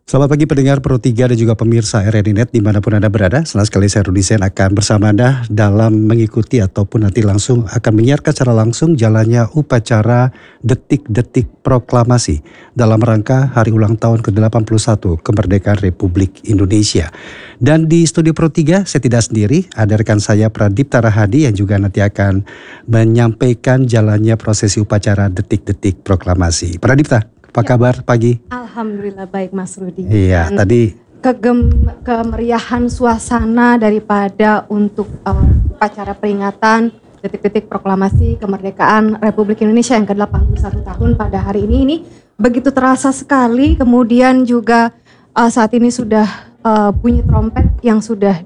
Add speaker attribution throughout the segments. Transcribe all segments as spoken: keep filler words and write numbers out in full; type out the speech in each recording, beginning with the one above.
Speaker 1: Selamat pagi pendengar Pro tiga dan juga pemirsa R R I Net dimanapun Anda berada. Senang sekali saya Rudi Sen akan bersama Anda dalam mengikuti ataupun nanti langsung akan menyiarkan secara langsung jalannya upacara detik-detik proklamasi dalam rangka hari ulang tahun ke delapan puluh satu kemerdekaan Republik Indonesia. Dan di studio Pro tiga saya tidak sendiri, ada rekan saya Pradipta Rahadi yang juga nanti akan menyampaikan jalannya prosesi upacara detik-detik proklamasi. Pradipta, apa kabar pagi?
Speaker 2: Alhamdulillah baik Mas Rudi.
Speaker 1: Iya,
Speaker 2: Dan
Speaker 1: tadi
Speaker 2: kegem kemeriahan suasana daripada untuk uh, upacara peringatan detik-detik proklamasi kemerdekaan Republik Indonesia yang ke delapan puluh satu tahun pada hari ini ini begitu terasa sekali. Kemudian juga uh, saat ini sudah uh, bunyi trompet yang sudah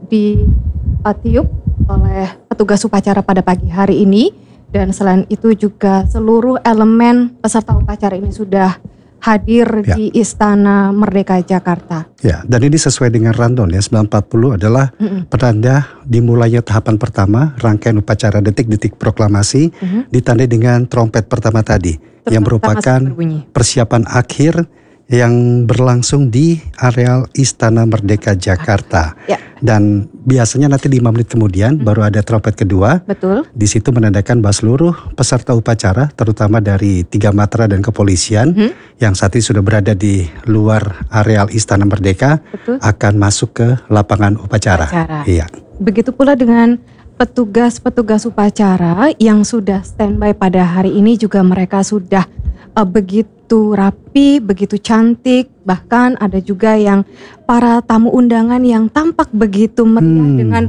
Speaker 2: ditiup oleh petugas upacara pada pagi hari ini, dan selain itu juga seluruh elemen peserta upacara ini sudah hadir
Speaker 1: ya.
Speaker 2: di Istana Merdeka Jakarta.
Speaker 1: Ya, dan ini sesuai dengan rundown ya, sembilan empat puluh adalah Mm-mm. penanda dimulainya tahapan pertama rangkaian upacara detik-detik proklamasi Mm-hmm. ditandai dengan trompet pertama tadi Terus yang merupakan persiapan akhir yang berlangsung di areal Istana Merdeka Jakarta. Ya. Dan biasanya nanti lima menit kemudian hmm. baru ada trompet kedua.
Speaker 2: Betul.
Speaker 1: Di situ menandakan bahwa seluruh peserta upacara, terutama dari tiga matra dan kepolisian hmm. yang saat ini sudah berada di luar areal Istana Merdeka, Betul. akan masuk ke lapangan upacara. upacara. Iya.
Speaker 2: Begitu pula dengan petugas-petugas upacara yang sudah standby pada hari ini, juga mereka sudah uh, begitu rapi, begitu cantik, bahkan ada juga yang para tamu undangan yang tampak begitu meriah hmm. dengan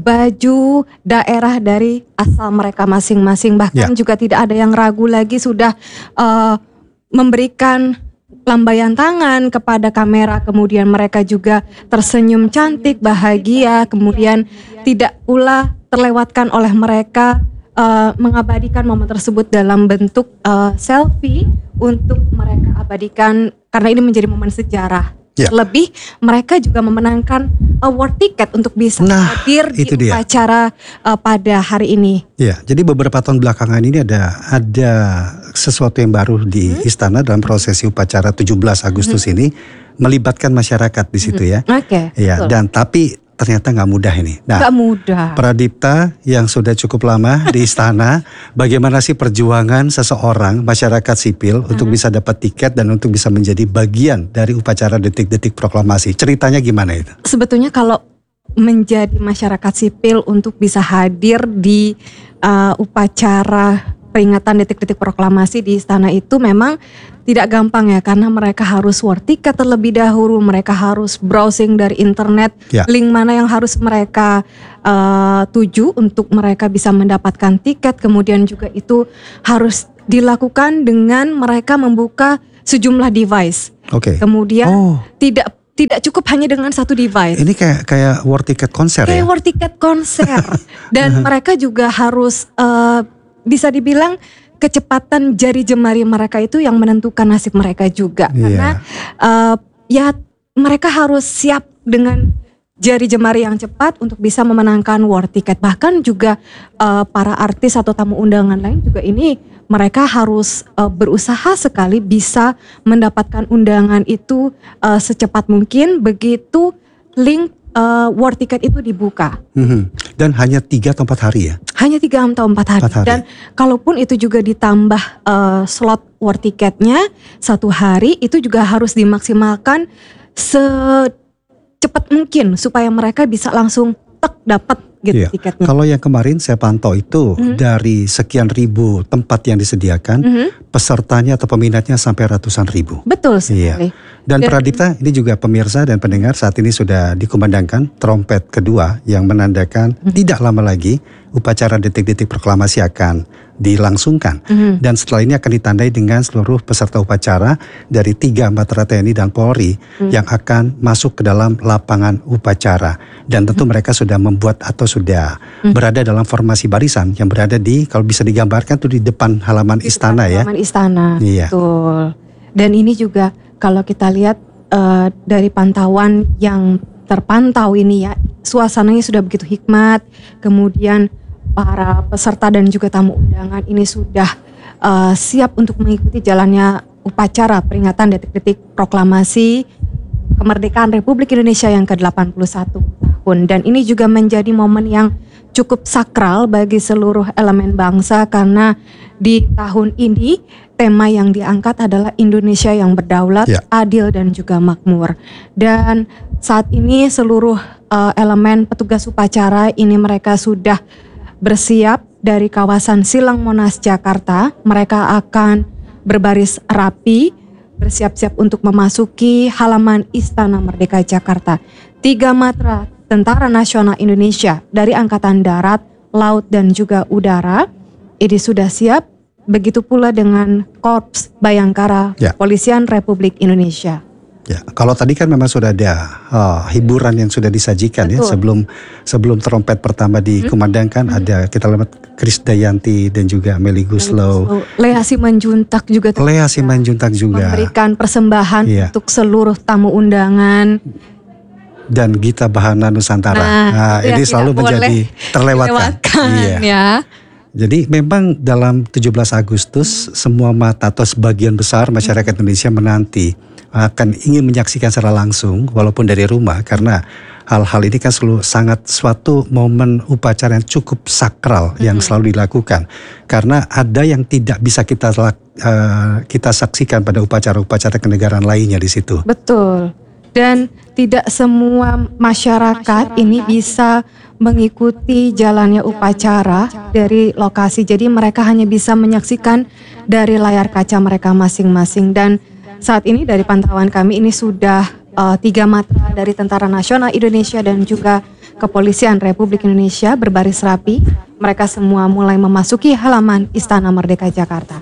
Speaker 2: baju daerah dari asal mereka masing-masing, bahkan ya. juga tidak ada yang ragu lagi, sudah uh, memberikan lambaian tangan kepada kamera, kemudian mereka juga tersenyum cantik, bahagia, kemudian tidak pula terlewatkan oleh mereka uh, mengabadikan momen tersebut dalam bentuk uh, selfie untuk mereka abadikan karena ini menjadi momen sejarah. Ya. Lebih mereka juga memenangkan award tiket untuk bisa nah, hadir di dia. upacara uh, pada hari ini.
Speaker 1: Ya, jadi beberapa tahun belakangan ini ada ada sesuatu yang baru di hmm? istana dalam prosesi upacara tujuh belas Agustus hmm. ini melibatkan masyarakat di situ hmm. ya.
Speaker 2: Oke. Okay,
Speaker 1: ya, betul. Dan tapi ternyata nggak mudah ini.
Speaker 2: Nah, nggak mudah.
Speaker 1: Pradipta yang sudah cukup lama di istana, bagaimana sih perjuangan seseorang masyarakat sipil uh-huh. untuk bisa dapat tiket dan untuk bisa menjadi bagian dari upacara detik-detik proklamasi? Ceritanya gimana itu?
Speaker 2: Sebetulnya kalau menjadi masyarakat sipil untuk bisa hadir di uh, upacara peringatan detik-detik proklamasi di istana itu memang tidak gampang ya, karena mereka harus war tiket terlebih dahulu, mereka harus browsing dari internet ya. link mana yang harus mereka uh, tuju untuk mereka bisa mendapatkan tiket, kemudian juga itu harus dilakukan dengan mereka membuka sejumlah device.
Speaker 1: Oke. Okay.
Speaker 2: Kemudian oh. tidak Tidak cukup hanya dengan satu device.
Speaker 1: Ini kayak kayak war tiket konser
Speaker 2: kayak
Speaker 1: ya? Kayak
Speaker 2: war tiket konser. Dan mereka juga harus uh, bisa dibilang kecepatan jari jemari mereka itu yang menentukan nasib mereka juga. Yeah. Karena uh, ya mereka harus siap dengan jari jemari yang cepat untuk bisa memenangkan war tiket. Bahkan juga uh, para artis atau tamu undangan lain juga ini mereka harus uh, berusaha sekali bisa mendapatkan undangan itu uh, secepat mungkin begitu link Uh, war tiket itu dibuka.
Speaker 1: Mm-hmm. Dan hanya tiga atau empat hari ya?
Speaker 2: Hanya tiga atau empat hari. hari. Dan kalaupun itu juga ditambah uh, slot war tiketnya satu hari, itu juga harus dimaksimalkan secepat mungkin supaya mereka bisa langsung tek dapat gitu iya. tiketnya.
Speaker 1: Kalau yang kemarin saya pantau itu mm-hmm. dari sekian ribu tempat yang disediakan, mm-hmm. pesertanya atau peminatnya sampai ratusan ribu.
Speaker 2: Betul sekali.
Speaker 1: Iya. Dan, dan Pradipta, ini juga pemirsa dan pendengar, saat ini sudah dikumandangkan trompet kedua yang menandakan mm-hmm. tidak lama lagi upacara detik-detik proklamasi akan dilangsungkan. Mm-hmm. Dan setelah ini akan ditandai dengan seluruh peserta upacara dari tiga matra T N I dan Polri mm-hmm. yang akan masuk ke dalam lapangan upacara. Dan tentu mm-hmm. mereka sudah membuat atau sudah mm-hmm. berada dalam formasi barisan yang berada di, kalau bisa digambarkan tuh di depan halaman di istana
Speaker 2: depan
Speaker 1: ya.
Speaker 2: Halaman istana,
Speaker 1: iya.
Speaker 2: Betul. Dan ini juga kalau kita lihat uh, dari pantauan yang terpantau ini ya, suasananya sudah begitu hikmat, kemudian para peserta dan juga tamu undangan ini sudah uh, siap untuk mengikuti jalannya upacara peringatan detik-detik proklamasi kemerdekaan Republik Indonesia yang ke delapan puluh satu tahun. Dan ini juga menjadi momen yang cukup sakral bagi seluruh elemen bangsa karena di tahun ini tema yang diangkat adalah Indonesia yang berdaulat,
Speaker 1: Ya.
Speaker 2: adil dan juga makmur. Dan saat ini seluruh uh, elemen petugas upacara ini mereka sudah bersiap dari kawasan Silang Monas Jakarta. Mereka akan berbaris rapi, bersiap-siap untuk memasuki halaman Istana Merdeka Jakarta. Tiga matra Tentara Nasional Indonesia dari Angkatan Darat, Laut dan juga Udara ini sudah siap. Begitu pula dengan Korps Bayangkara
Speaker 1: Ya.
Speaker 2: Kepolisian Republik Indonesia.
Speaker 1: Ya, kalau tadi kan memang sudah ada uh, hiburan yang sudah disajikan ya
Speaker 2: Betul.
Speaker 1: sebelum sebelum trompet pertama dikumandangkan, ada kita lihat Krisdayanti dan juga Meli Guslow,
Speaker 2: Lea Simanjuntak juga
Speaker 1: Lea Simanjuntak juga,
Speaker 2: memberikan persembahan
Speaker 1: Iya.
Speaker 2: untuk seluruh tamu undangan.
Speaker 1: dan Gita Bahana Nusantara.
Speaker 2: Nah,
Speaker 1: Nah,
Speaker 2: itu yang
Speaker 1: ini selalu
Speaker 2: tidak
Speaker 1: menjadi
Speaker 2: boleh
Speaker 1: terlewatkan.
Speaker 2: dilewatkan,
Speaker 1: Iya.
Speaker 2: ya.
Speaker 1: Jadi memang dalam tujuh belas Agustus semua mata atau sebagian besar masyarakat Indonesia menanti akan ingin menyaksikan secara langsung walaupun dari rumah, karena hal-hal ini kan selalu sangat suatu momen upacara yang cukup sakral yang selalu dilakukan, karena ada yang tidak bisa kita lak- eh, kita saksikan pada upacara-upacara kenegaraan lainnya di situ.
Speaker 2: Betul. Dan tidak semua masyarakat ini bisa mengikuti jalannya upacara dari lokasi. Jadi mereka hanya bisa menyaksikan dari layar kaca mereka masing-masing. Dan saat ini dari pantauan kami ini sudah uh, tiga matra dari Tentara Nasional Indonesia dan juga Kepolisian Republik Indonesia berbaris rapi. Mereka semua mulai memasuki halaman Istana Merdeka Jakarta.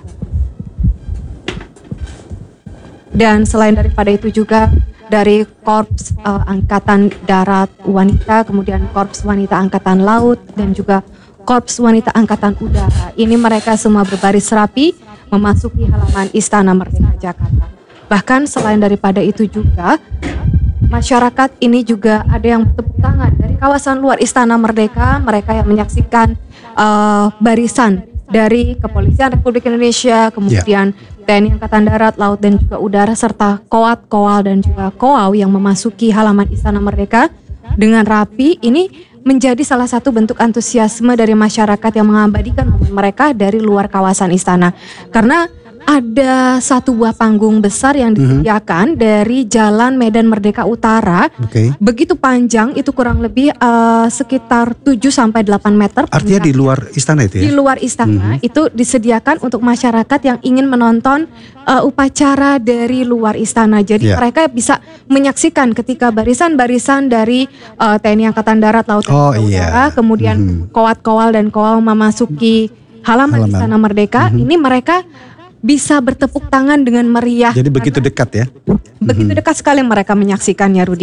Speaker 2: Dan selain daripada itu juga dari Korps uh, Angkatan Darat Wanita, kemudian Korps Wanita Angkatan Laut dan juga Korps Wanita Angkatan Udara. Ini mereka semua berbaris rapi memasuki halaman Istana Merdeka Jakarta. Bahkan selain daripada itu juga masyarakat ini juga ada yang bertepuk tangan dari kawasan luar Istana Merdeka, mereka yang menyaksikan uh, barisan dari Kepolisian Republik Indonesia, kemudian T N I Angkatan Darat, Laut dan juga Udara serta Koat, Koal dan juga Koau yang memasuki halaman Istana Merdeka dengan rapi. Ini menjadi salah satu bentuk antusiasme dari masyarakat yang mengabadikan momen mereka dari luar kawasan istana. Karena ada satu buah panggung besar yang disediakan dari Jalan Medan Merdeka Utara.
Speaker 1: Oke.
Speaker 2: Begitu panjang, itu kurang lebih uh, sekitar tujuh sampai delapan meter.
Speaker 1: Artinya di luar istana itu
Speaker 2: Di
Speaker 1: ya?
Speaker 2: luar istana itu disediakan untuk masyarakat yang ingin menonton uh, upacara dari luar istana. Jadi
Speaker 1: Ya.
Speaker 2: mereka bisa menyaksikan ketika barisan-barisan dari uh, T N I Angkatan Darat, Laut dan
Speaker 1: Oh,
Speaker 2: juga
Speaker 1: iya.
Speaker 2: Udara, kemudian
Speaker 1: Mhm.
Speaker 2: Koat, Koal dan Koau memasuki halaman,
Speaker 1: Halaman.
Speaker 2: Istana Merdeka. Ini mereka bisa bertepuk tangan dengan meriah.
Speaker 1: Jadi begitu dekat ya?
Speaker 2: Begitu dekat sekali mereka menyaksikannya, Rudi.